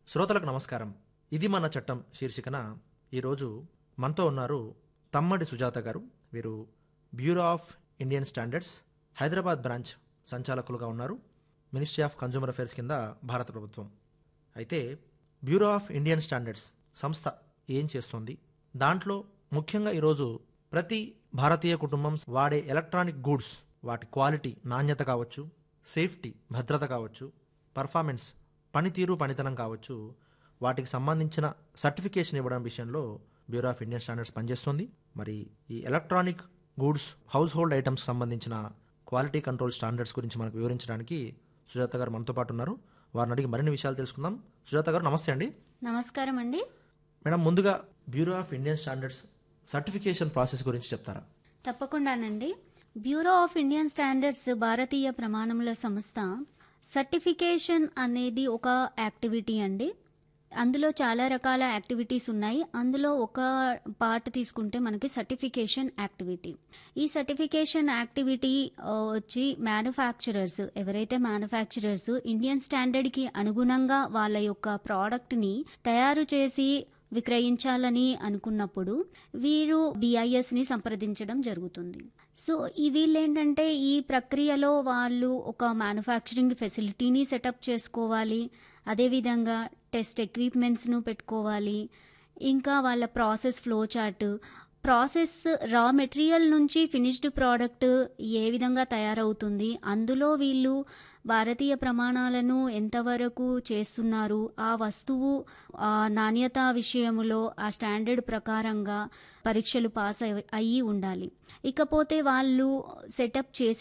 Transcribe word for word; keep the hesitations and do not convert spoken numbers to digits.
శ్రోతలకు నమస్కారం. ఇది మన చట్టం శీర్షికన ఈరోజు మనతో ఉన్నారు తమ్మడి సుజాత గారు. వీరు bureau of Indian standards Hyderabad branch సంచాలకులుగా ఉన్నారు. మినిస్ట్రీ ఆఫ్ కన్జ్యూమర్ అఫైర్స్ కింద భారత ప్రభుత్వం. అయితే బ్యూరో ఆఫ్ ఇండియన్ స్టాండర్డ్స్ సంస్థ ఏం చేస్తుంది, దాంట్లో ముఖ్యంగా ఈరోజు ప్రతి భారతీయ కుటుంబం వాడే ఎలక్ట్రానిక్ గూడ్స్ వాటి క్వాలిటీ నాణ్యత కావచ్చు, సేఫ్టీ భద్రత కావచ్చు, పర్ఫార్మెన్స్ పనితీరు పనితనం కావచ్చు, వాటికి సంబంధించిన సర్టిఫికేషన్ ఇవ్వడం విషయంలో బ్యూరో ఆఫ్ ఇండియన్ స్టాండర్డ్స్ పనిచేస్తుంది. మరి ఈ electronic goods house hold items సంబంధించిన క్వాలిటీ కంట్రోల్ స్టాండర్డ్స్ గురించి మనకు వివరించడానికి సుజాత గారు మనతో పాటు ఉన్నారు. వారిని అడిగి మరిన్ని విషయాలు తెలుసుకుందాం. సుజాత గారు నమస్తే అండి. నమస్కారం అండి. మేడం, ముందుగా bureau of Indian standards certification process గురించి చెప్తారా? తప్పకుండానండి. బ్యూరో ఆఫ్ ఇండియన్ స్టాండర్డ్స్ భారతీయ ప్రమాణముల సంస్థ. సర్టిఫికేషన్ అనేది ఒక యాక్టివిటీ అండి. అందులో చాలా రకాల యాక్టివిటీస్ ఉన్నాయి. అందులో ఒక పార్ట్ తీసుకుంటే మనకి సర్టిఫికేషన్ యాక్టివిటీ. ఈ సర్టిఫికేషన్ యాక్టివిటీ ఆ, వచ్చి మ్యానుఫ్యాక్చరర్స్ ఎవరైతే మ్యానుఫ్యాక్చరర్స్ ఇండియన్ స్టాండర్డ్కి అనుగుణంగా వాళ్ళ యొక్క ప్రోడక్ట్ని తయారు చేసి విక్రయించాలని అనుకున్నప్పుడు వీరు బిఐఎస్ని సంప్రదించడం జరుగుతుంది. సో ఈ వీళ్ళేంటంటే ఈ ప్రక్రియలో వాళ్ళు ఒక మ్యానుఫ్యాక్చరింగ్ ఫెసిలిటీని సెటప్ చేసుకోవాలి, అదేవిధంగా టెస్ట్ ఎక్విప్మెంట్స్ను పెట్టుకోవాలి, ఇంకా వాళ్ళ process flow chart, process raw material నుంచి ఫినిష్డ్ ప్రోడక్ట్ ఏ విధంగా తయారవుతుంది, అందులో వీళ్ళు భారతీయ ప్రమాణాలను ఎంతవరకు చేస్తున్నారు, ఆ వస్తువు ఆ నాణ్యత విషయములో ఆ స్టాండర్డ్ ప్రకారంగా పరీక్షలు పాస్ అయ్యి ఉండాలి. ఇకపోతే వాళ్ళు సెటప్ చేసి